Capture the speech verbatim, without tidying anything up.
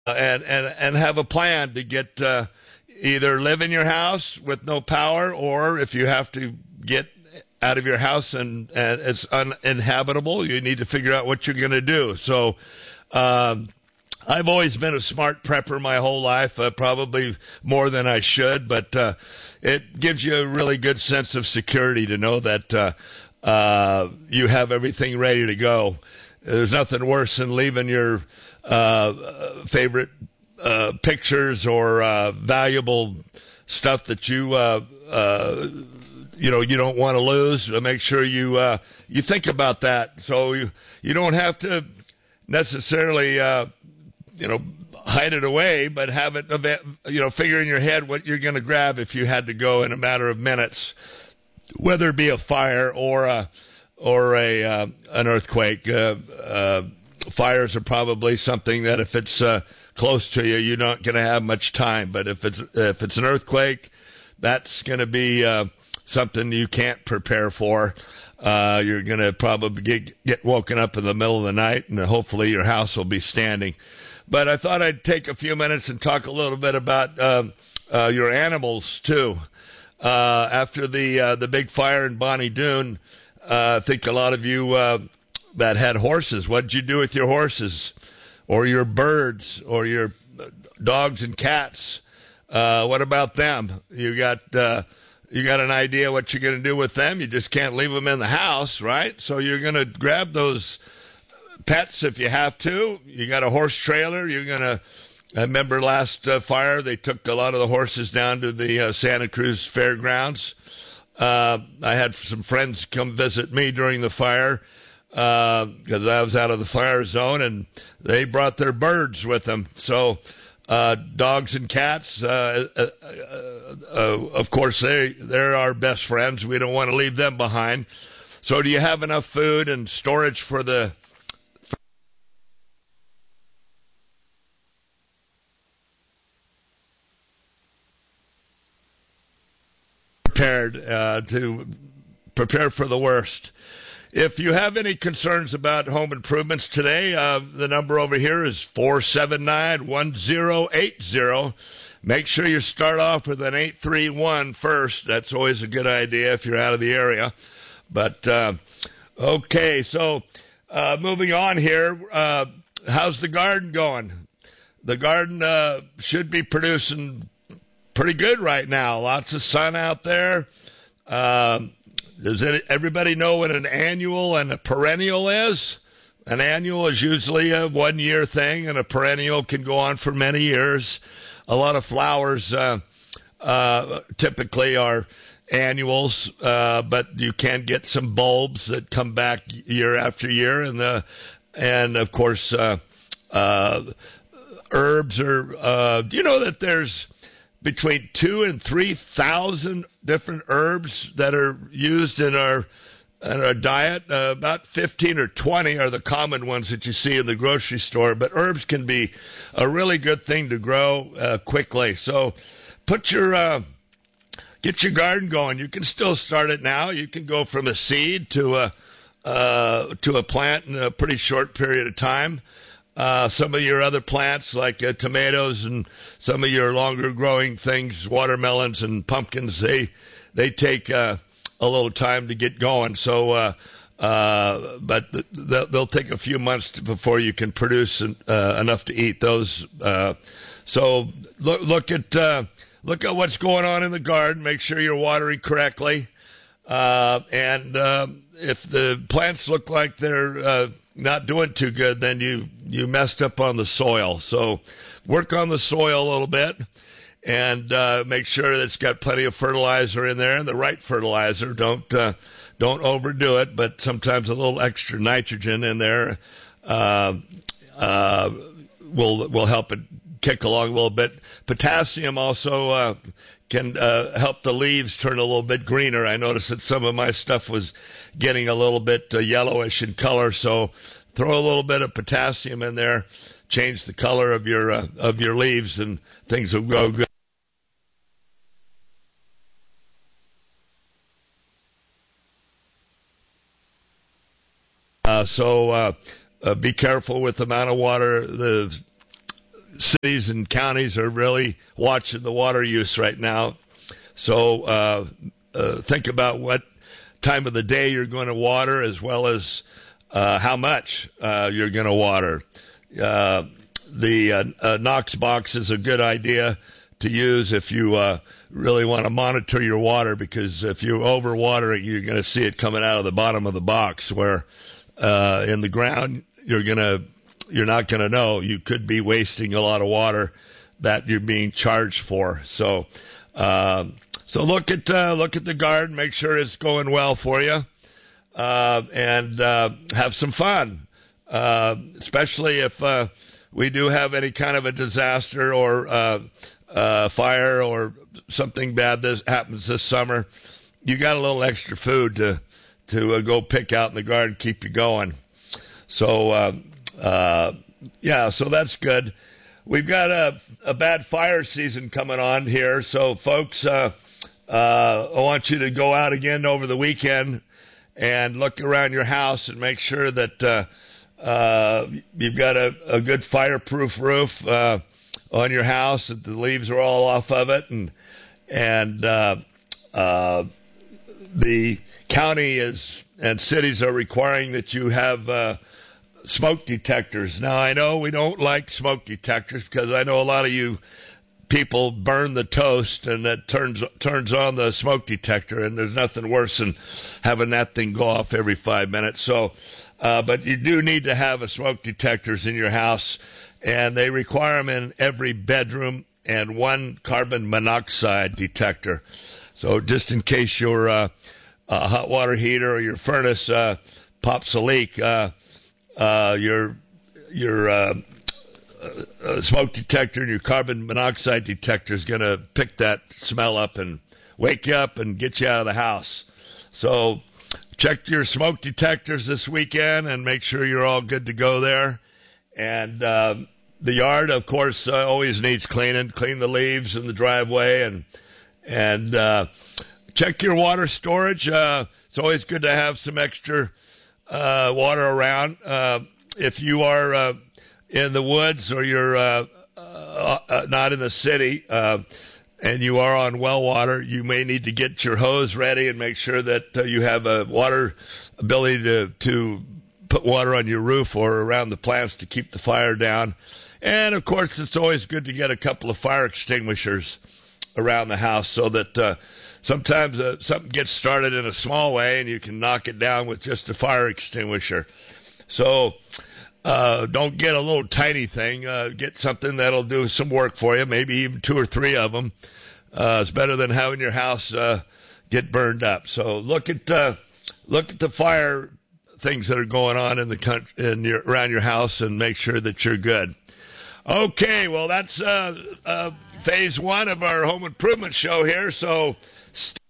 and and and have a plan to get uh, either live in your house with no power, or if you have to get out of your house and, and it's uninhabitable, you need to figure out what you're going to do. So um, I've always been a smart prepper my whole life, uh, probably more than I should, but uh, it gives you a really good sense of security to know that uh, uh, you have everything ready to go. There's nothing worse than leaving your uh, favorite uh, pictures or uh, valuable stuff that you uh, uh, you know you don't want to lose. Make sure you uh, you think about that, so you you don't have to necessarily uh, you know hide it away, but have it you know figure in your head what you're going to grab if you had to go in a matter of minutes, whether it be a fire or a or a uh, an earthquake. Uh, uh, fires are probably something that if it's uh, close to you, you're not going to have much time. But if it's if it's an earthquake, that's going to be uh, something you can't prepare for. Uh, you're going to probably get, get woken up in the middle of the night, and hopefully your house will be standing. But I thought I'd take a few minutes and talk a little bit about uh, uh, your animals too. Uh, after the uh, the big fire in Bonnie Doon, uh, I think a lot of you uh, that had horses, what did you do with your horses, or your birds, or your dogs and cats? Uh, what about them? You got uh, you got an idea what you're going to do with them? You just can't leave them in the house, right? So you're going to grab those pets if you have to. You got a horse trailer. You're going to. I remember last uh, fire, they took a lot of the horses down to the uh, Santa Cruz Fairgrounds. Uh, I had some friends come visit me during the fire because uh, I was out of the fire zone, and they brought their birds with them. So uh, dogs and cats, uh, uh, uh, uh, of course, they, they're our best friends. We don't want to leave them behind. So do you have enough food and storage for the prepared uh, to prepare for the worst? If you have any concerns about home improvements today, uh, the number over here is four seven nine, one zero eight zero. Make sure you start off with an eight three one first. That's always a good idea if you're out of the area. But, uh, okay, so uh, moving on here, uh, how's the garden going? The garden uh, should be producing pretty good right now. Lots of sun out there. Um, does it, everybody know what an annual and a perennial is? An annual is usually a one-year thing, and a perennial can go on for many years. A lot of flowers uh, uh, typically are annuals, uh, but you can get some bulbs that come back year after year, and the and of course uh, uh, herbs are. Uh, do you know that there's between two and three thousand different herbs that are used in our in our diet? Uh, about fifteen or twenty are the common ones that you see in the grocery store. But herbs can be a really good thing to grow uh, quickly. So, put your uh, get your garden going. You can still start it now. You can go from a seed to a uh, to a plant in a pretty short period of time. Uh, some of your other plants like uh, tomatoes and some of your longer growing things, watermelons and pumpkins, they they take uh, a little time to get going. So, uh, uh, but th- th- they'll take a few months to, before you can produce uh, enough to eat those. Uh, so look, look at uh, look at what's going on in the garden. Make sure you're watering correctly. Uh, and uh, if the plants look like they're uh, not doing too good, then you, you messed up on the soil. So work on the soil a little bit and uh, make sure that it's got plenty of fertilizer in there, and the right fertilizer. Don't uh, don't overdo it, but sometimes a little extra nitrogen in there uh, uh, will will help it kick along a little bit. Potassium also uh, can uh, help the leaves turn a little bit greener. I noticed that some of my stuff was getting a little bit uh, yellowish in color, so throw a little bit of potassium in there, change the color of your uh, of your leaves, and things will grow good. Uh, so uh, uh, be careful with the amount of water. The cities and counties are really watching the water use right now. So uh, uh, think about what time of the day you're going to water, as well as uh, how much uh, you're going to water. Uh, the uh, uh, Knox box is a good idea to use if you uh, really want to monitor your water, because if you overwater it, you're going to see it coming out of the bottom of the box, where uh, in the ground you're going to you're not going to know. You could be wasting a lot of water that you're being charged for. So uh, so look at uh, look at the garden, make sure it's going well for you, uh, and uh, have some fun, uh, especially if uh, we do have any kind of a disaster or uh, uh, fire or something bad that happens this summer. You got a little extra food to to uh, go pick out in the garden, keep you going. So, uh, uh, yeah, so that's good. We've got a, a bad fire season coming on here. So, folks, uh, uh, I want you to go out again over the weekend and look around your house and make sure that uh, uh, you've got a, a good fireproof roof uh, on your house, that the leaves are all off of it, and and uh, uh, the county is and cities are requiring that you have uh, smoke detectors. Now, I know we don't like smoke detectors, because I know a lot of you people burn the toast and that turns turns on the smoke detector, and there's nothing worse than having that thing go off every five minutes. So, uh, but you do need to have a smoke detectors in your house, and they require them in every bedroom, and one carbon monoxide detector. So just in case your uh, uh, hot water heater or your furnace uh, pops a leak, uh, uh, your your uh, uh, smoke detector and your carbon monoxide detector is going to pick that smell up and wake you up and get you out of the house. So check your smoke detectors this weekend and make sure you're all good to go there. And uh, the yard, of course, uh, always needs cleaning. Clean the leaves in the driveway, and and uh, check your water storage. Uh, it's always good to have some extra uh, water around. Uh, if you are uh, in the woods, or you're uh, uh, uh, not in the city, uh, and you are on well water, you may need to get your hose ready and make sure that uh, you have a water ability to to put water on your roof or around the plants to keep the fire down. And, of course, it's always good to get a couple of fire extinguishers around the house, so that uh, sometimes uh, something gets started in a small way and you can knock it down with just a fire extinguisher. So uh, don't get a little tiny thing. Uh, get something that'll do some work for you, maybe even two or three of them. Uh, it's better than having your house uh, get burned up. So look at uh, look at the fire things that are going on in the country, in your, around your house, and make sure that you're good. Okay, well, that's uh, uh, phase one of our home improvement show here, so stay